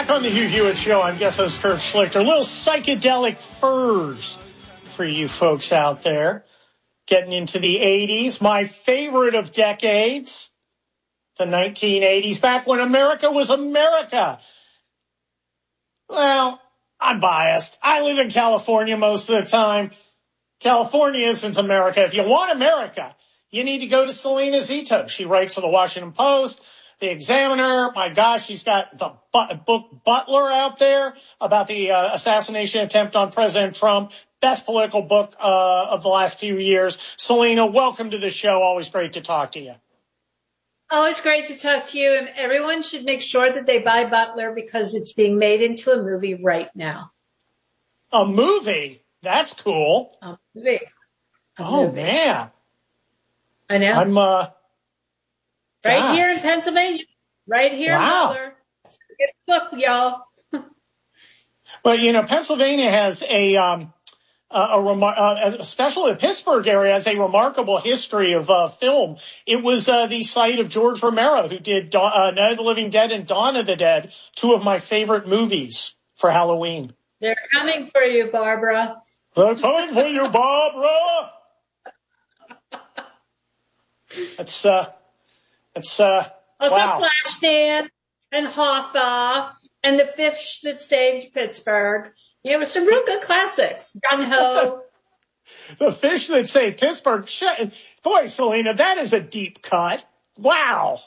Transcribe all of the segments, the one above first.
back on the Hugh Hewitt Show. I'm guest host Kurt Schlichter. Little psychedelic furs for you folks out there. Getting into the 80s. My favorite of decades. The 1980s. Back when America was America. Well, I'm biased. I live in California most of the time. California isn't America. If you want America, you need to go to Selena Zito. She writes for the Washington Post, the Examiner. My gosh, she's got the book Butler out there about the assassination attempt on President Trump. Best political book of the last few years. Selena, welcome to the show. Always great to talk to you. Always great to talk to you. And everyone should make sure that they buy Butler because it's being made into a movie right now. A movie? That's cool. A movie. Movie. Man. I know. I'm right here in Pennsylvania. Right here in Butler. Get a book, y'all. Well, Pennsylvania has especially the Pittsburgh area has a remarkable history of film. It was the site of George Romero, who did Night of the Living Dead and Dawn of the Dead, two of my favorite movies for Halloween. They're coming for you, Barbara. They're coming for you, Barbara. That's also wow. Flashdance and Hoffa and The Fish That Saved Pittsburgh. Some real good classics. Gung Ho. The Fish That Saved Pittsburgh. Boy, Selena, that is a deep cut. Wow.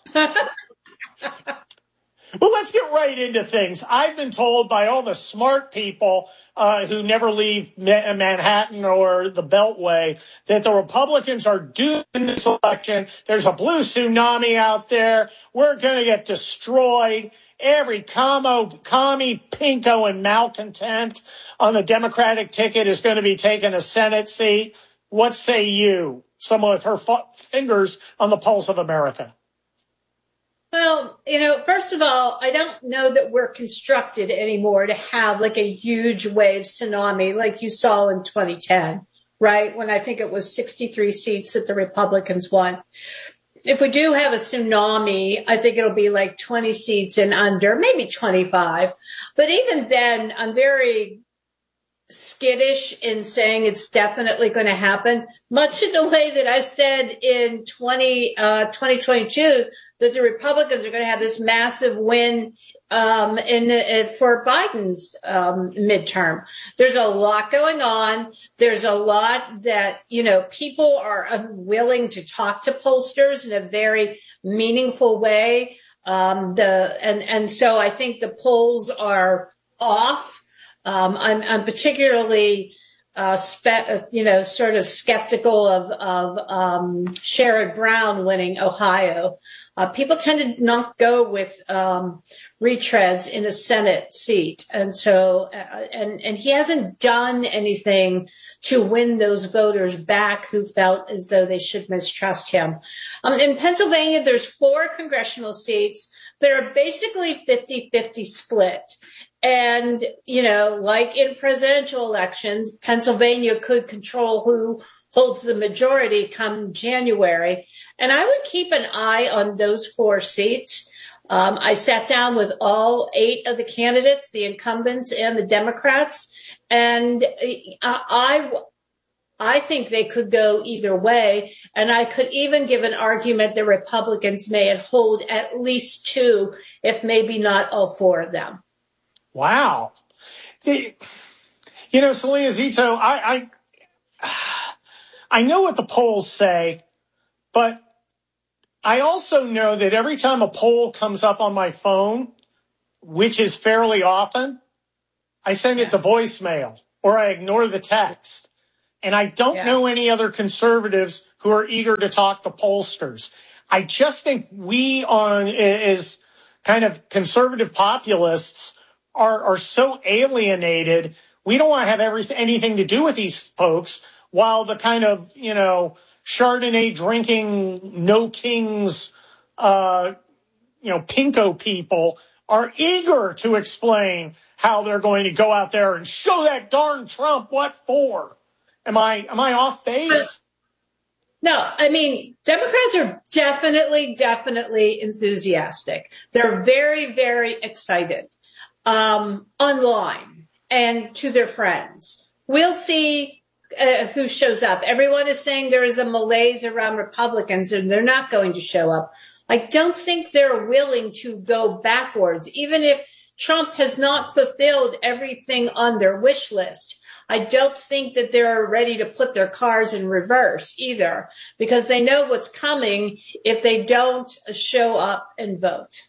Well, let's get right into things. I've been told by all the smart people who never leave Manhattan or the Beltway that the Republicans are doomed in this election. There's a blue tsunami out there. We're going to get destroyed. Every commie, pinko, and malcontent on the Democratic ticket is going to be taking a Senate seat. What say you? Someone with her fingers on the pulse of America. Well, first of all, I don't know that we're constructed anymore to have like a huge wave tsunami like you saw in 2010, right? When I think it was 63 seats that the Republicans won. If we do have a tsunami, I think it'll be like 20 seats and under, maybe 25. But even then, I'm very skittish in saying it's definitely going to happen, much in the way that I said in 2022 that the Republicans are going to have this massive win for Biden's midterm. There's a lot going on. There's a lot that, people are unwilling to talk to pollsters in a very meaningful way. And so I think the polls are off. I'm particularly, sort of skeptical of Sherrod Brown winning Ohio. People tend to not go with retreads in a Senate seat. And so, and he hasn't done anything to win those voters back who felt as though they should mistrust him. In Pennsylvania, there's 4 congressional seats that are basically 50-50 split. And, like in presidential elections, Pennsylvania could control who holds the majority come January. And I would keep an eye on those 4 seats. I sat down with all 8 of the candidates, the incumbents and the Democrats, and I think they could go either way. And I could even give an argument that Republicans may hold at least 2, if maybe not all 4 of them. Wow. Selena Zito, I know what the polls say, but I also know that every time a poll comes up on my phone, which is fairly often, I send it to voicemail or I ignore the text. And I don't know any other conservatives who are eager to talk to pollsters. I just think we as kind of conservative populists are so alienated. We don't want to have anything to do with these folks, while the kind of, Chardonnay drinking, no kings, pinko people are eager to explain how they're going to go out there and show that darn Trump what for. Am I off base? No, I mean, Democrats are definitely enthusiastic. They're very, very excited. online and to their friends. We'll see who shows up. Everyone is saying there is a malaise around Republicans and they're not going to show up. I don't think they're willing to go backwards, even if Trump has not fulfilled everything on their wish list. I don't think that they're ready to put their cars in reverse either, because they know what's coming if they don't show up and vote.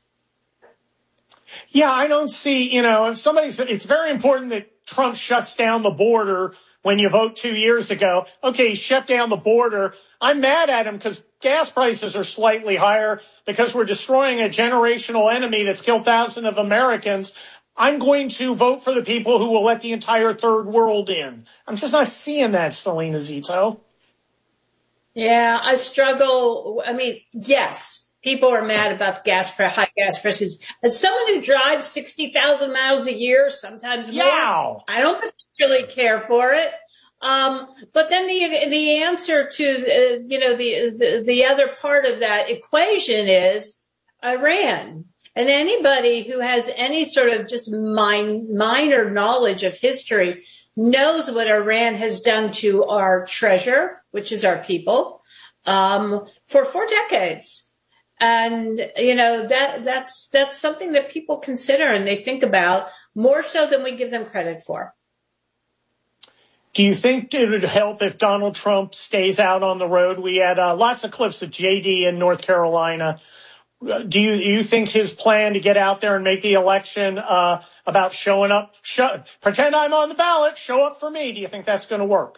Yeah, I don't see, if somebody said it's very important that Trump shuts down the border when you vote 2 years ago. Okay, he shut down the border. I'm mad at him because gas prices are slightly higher because we're destroying a generational enemy that's killed thousands of Americans. I'm going to vote for the people who will let the entire third world in. I'm just not seeing that, Selena Zito. Yeah, I struggle. I mean, yes, people are mad about high gas prices. As someone who drives 60,000 miles a year, sometimes more, I don't particularly care for it. But then the answer to, the other part of that equation is Iran. And anybody who has any sort of just minor knowledge of history knows what Iran has done to our treasure, which is our people, for 4 decades. And, that's something that people consider and they think about more so than we give them credit for. Do you think it would help if Donald Trump stays out on the road? We had lots of clips of JD in North Carolina. Do you think his plan to get out there and make the election about showing up, pretend I'm on the ballot, show up for me, do you think that's going to work?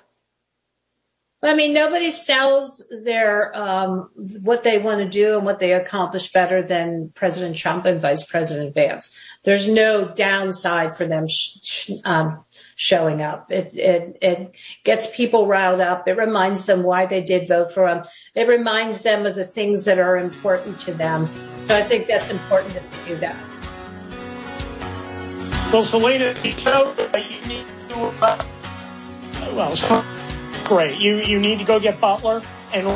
I mean, nobody sells their what they want to do and what they accomplish better than President Trump and Vice President Vance. There's no downside for them showing up. It gets people riled up. It reminds them why they did vote for him. It reminds them of the things that are important to them. So I think that's important to do that. Well, Selena Zito, you need to, great. You need to go get Butler and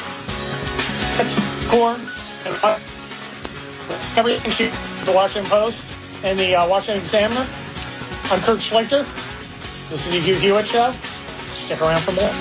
corn and everything she the Washington Post and the Washington Examiner. I'm Kurt Schlichter. This is the Hugh Hewitt Show. Stick around for more.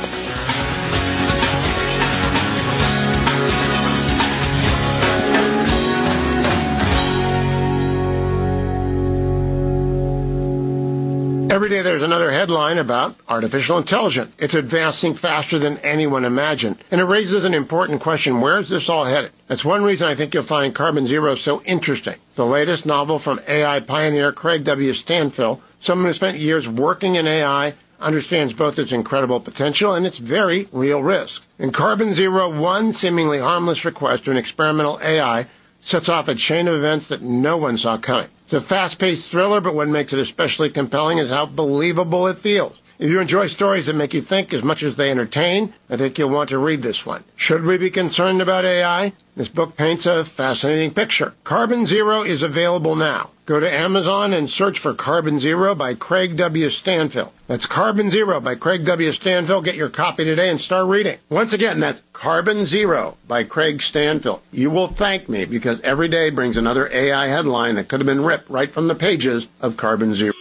Every day there's another headline about artificial intelligence. It's advancing faster than anyone imagined. And it raises an important question. Where is this all headed? That's one reason I think you'll find Carbon Zero so interesting. The latest novel from AI pioneer Craig W. Stanfill, someone who spent years working in AI, understands both its incredible potential and its very real risk. In Carbon Zero, one seemingly harmless request to an experimental AI sets off a chain of events that no one saw coming. It's a fast-paced thriller, but what makes it especially compelling is how believable it feels. If you enjoy stories that make you think as much as they entertain, I think you'll want to read this one. Should we be concerned about AI? This book paints a fascinating picture. Carbon Zero is available now. Go to Amazon and search for Carbon Zero by Craig W. Stanfill. That's Carbon Zero by Craig W. Stanfill. Get your copy today and start reading. Once again, that's Carbon Zero by Craig Stanfill. You will thank me because every day brings another AI headline that could have been ripped right from the pages of Carbon Zero.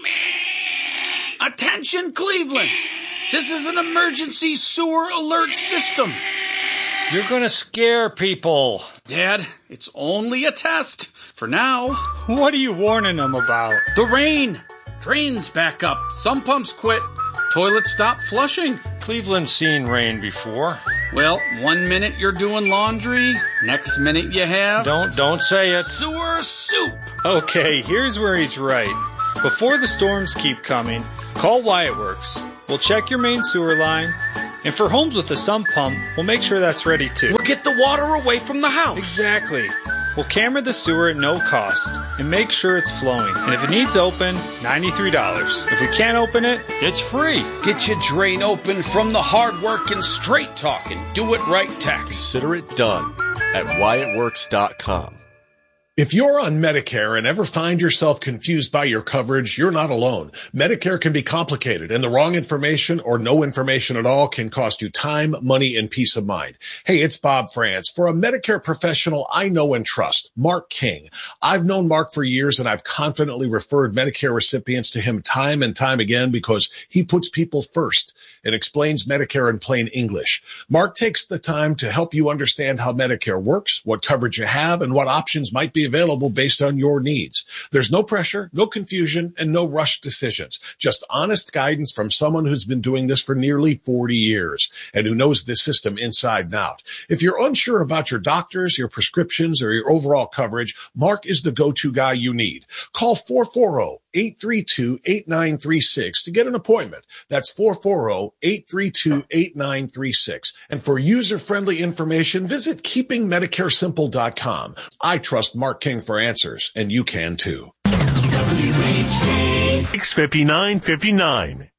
Attention, Cleveland! This is an emergency sewer alert system. You're gonna scare people. Dad, it's only a test. For now. What are you warning them about? The rain. Drains back up. Some pumps quit. Toilets stop flushing. Cleveland's seen rain before. Well, 1 minute you're doing laundry. Next minute you have... Don't say it. Sewer soup. Okay, here's where he's right. Before the storms keep coming, call Wyatt Works. We'll check your main sewer line. And for homes with a sump pump, we'll make sure that's ready too. We'll get the water away from the house. Exactly. We'll camera the sewer at no cost and make sure it's flowing. And if it needs open, $93. If we can't open it, it's free. Get your drain open from the hard work and straight talking. Do it right tax. Consider it done at WyattWorks.com. If you're on Medicare and ever find yourself confused by your coverage, you're not alone. Medicare can be complicated, and the wrong information or no information at all can cost you time, money, and peace of mind. Hey, it's Bob France. For a Medicare professional I know and trust, Mark King. I've known Mark for years, and I've confidently referred Medicare recipients to him time and time again because he puts people first and explains Medicare in plain English. Mark takes the time to help you understand how Medicare works, what coverage you have, and what options might be available based on your needs. There's no pressure, no confusion, and no rushed decisions. Just honest guidance from someone who's been doing this for nearly 40 years and who knows this system inside and out. If you're unsure about your doctors, your prescriptions, or your overall coverage, Mark is the go-to guy you need. Call 440-832-8936 to get an appointment. That's 440-832-8936. And for user-friendly information, visit keepingmedicaresimple.com. I trust Mark King for answers, and you can too. WHK. 5959.